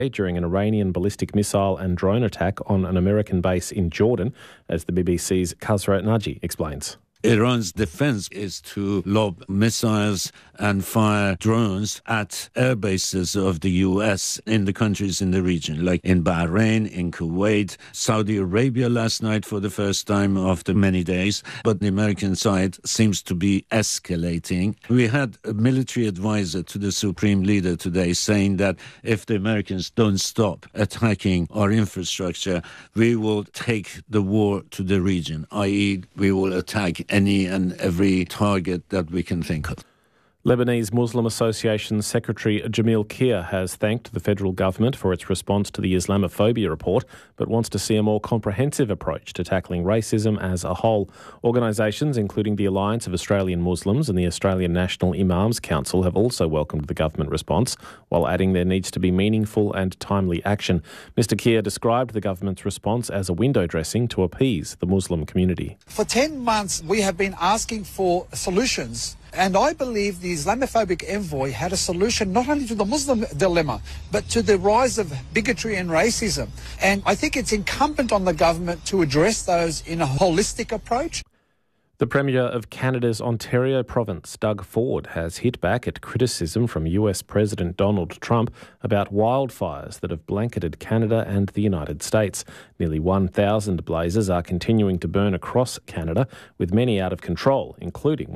during an Iranian ballistic missile and drone attack on an American base in Jordan, as the BBC's Khazra Naji explains. Iran's defense is to lob missiles and fire drones at air bases of the U.S. in the countries in the region, like in Bahrain, in Kuwait, Saudi Arabia last night for the first time after many days. But the American side seems to be escalating. We had a military advisor to the Supreme Leader today saying that if the Americans don't stop attacking our infrastructure, we will take the war to the region, i.e. we will attack any and every target that we can think of. Lebanese Muslim Association Secretary Jamil Kir has thanked the federal government for its response to the Islamophobia report, but wants to see a more comprehensive approach to tackling racism as a whole. Organisations, including the Alliance of Australian Muslims and the Australian National Imams Council, have also welcomed the government response, while adding there needs to be meaningful and timely action. Mr Kir described the government's response as a window dressing to appease the Muslim community. For 10 months, we have been asking for solutions. And I believe the Islamophobic envoy had a solution not only to the Muslim dilemma, but to the rise of bigotry and racism. And I think it's incumbent on the government to address those in a holistic approach. The Premier of Canada's Ontario province, Doug Ford, has hit back at criticism from US President Donald Trump about wildfires that have blanketed Canada and the United States. Nearly 1,000 blazes are continuing to burn across Canada, with many out of control, including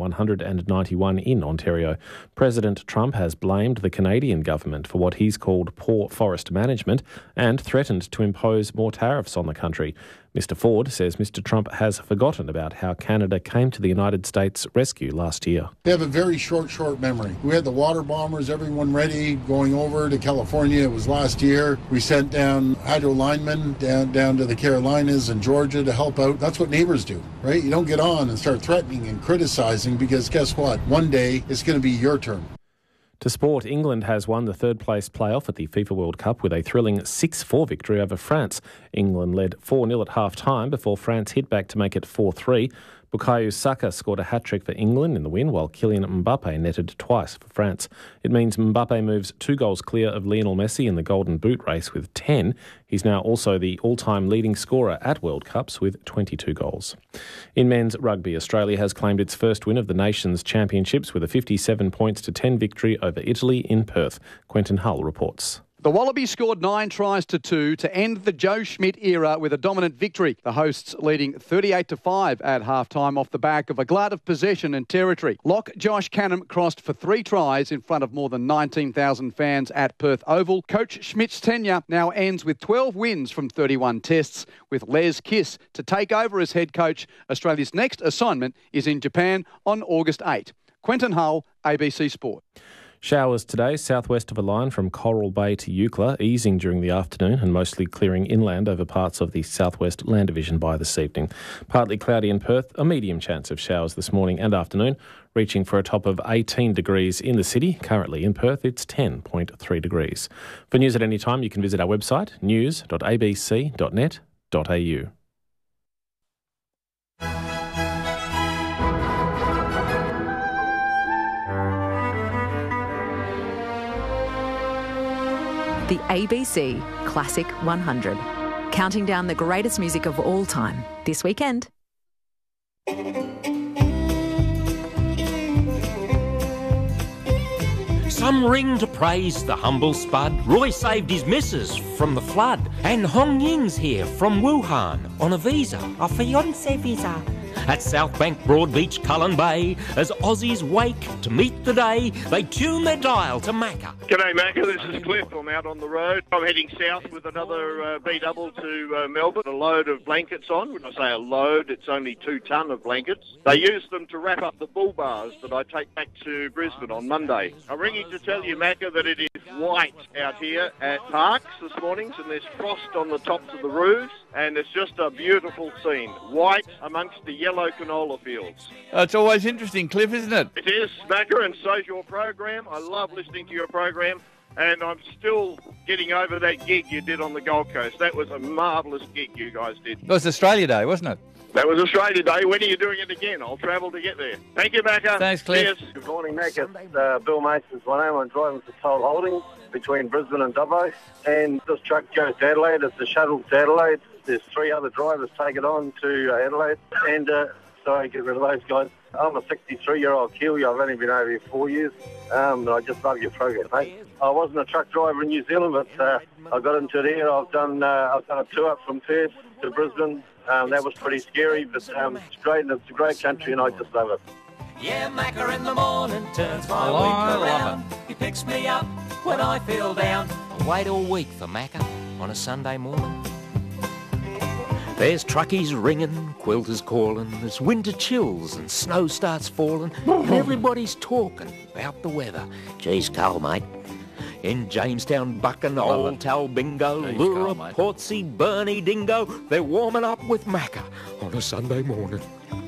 191 in Ontario. President Trump has blamed the Canadian government for what he's called poor forest management and threatened to impose more tariffs on the country. Mr Ford says Mr Trump has forgotten about how Canada came to the United States' rescue last year. They have a very short memory. We had the water bombers, everyone ready, going over to California. It was last year. We sent down hydro linemen down to the Carolinas and Georgia to help out. That's what neighbors do, right? You don't get on and start threatening and criticizing, because guess what? One day it's going to be your turn. To sport, England has won the third-place playoff at the FIFA World Cup with a thrilling 6-4 victory over France. England led 4-0 at half-time before France hit back to make it 4-3. Bukayo Saka scored a hat-trick for England in the win, while Kylian Mbappe netted twice for France. It means Mbappe moves 2 goals clear of Lionel Messi in the Golden Boot race with 10. He's now also the all-time leading scorer at World Cups with 22 goals. In men's rugby, Australia has claimed its first win of the nation's championships with a 57 points to 10 victory over Italy in Perth. Quentin Hull reports. The Wallabies scored 9 tries to 2 to end the Joe Schmidt era with a dominant victory. The hosts leading 38-5 at half-time off the back of a glut of possession and territory. Lock Josh Canham crossed for 3 tries in front of more than 19,000 fans at Perth Oval. Coach Schmidt's tenure now ends with 12 wins from 31 tests, with Les Kiss to take over as head coach. Australia's next assignment is in Japan on August 8. Quentin Hull, ABC Sport. Showers today, southwest of a line from Coral Bay to Eucla, easing during the afternoon and mostly clearing inland over parts of the southwest land division by this evening. Partly cloudy in Perth, a medium chance of showers this morning and afternoon, reaching for a top of 18 degrees in the city. Currently in Perth, it's 10.3 degrees. For news at any time, you can visit our website, news.abc.net.au. The ABC Classic 100, counting down the greatest music of all time this weekend. Some ring to praise the humble spud. Roy saved his missus from the flood. And Hong Ying's here from Wuhan on a visa, a fiancé visa. At South Bank, Broadbeach, Cullen Bay, as Aussies wake to meet the day, they tune their dial to Macca. G'day Macca, this is Cliff. I'm out on the road. I'm heading south with another B-double to Melbourne. A load of blankets on. When I say a load, it's only 2 tonne of blankets. They use them to wrap up the bull bars that I take back to Brisbane on Monday. I'm ringing to tell you, Macca, that it is white out here at Parks this morning, and there's frost on the tops of the roofs, and it's just a beautiful scene. White amongst the yellow canola fields. It's always interesting, Cliff, isn't it? It is, Macca, and so's your program. I love listening to your program. and I'm still getting over that gig you did on the Gold Coast. That was a marvellous gig you guys did. It was Australia Day, wasn't it? That was Australia Day. When are you doing it again? I'll travel to get there. Thank you, Macca. Thanks, Cliff. Cheers. Good morning, Mac. It's Bill Mason's my name. I'm driving for Toll Holdings between Brisbane and Dubbo. And this truck goes to Adelaide. It's a shuttle to Adelaide. There's 3 other drivers take it on to Adelaide. And so I get rid of those guys. I'm a 63-year-old Kiwi. I've only been over here 4 years. And I just love your program, mate. I wasn't a truck driver in New Zealand, but I got into it here. I've done a tour up from Perth to Brisbane. That was pretty scary, but it's great, and it's a great country, and I just love it. Yeah, Macca in the morning turns my Oh, I week around. love He picks me up when I feel down. I wait all week for Macca on a Sunday morning. There's truckies ringing, quilters calling, there's winter chills and snow starts falling, and everybody's talking about the weather. Geez, cold, mate. In Jamestown, Buchan, Old Talbingo, Lura, Portsea, Burnie, Dingo, they're warming up with Macca on a Sunday morning.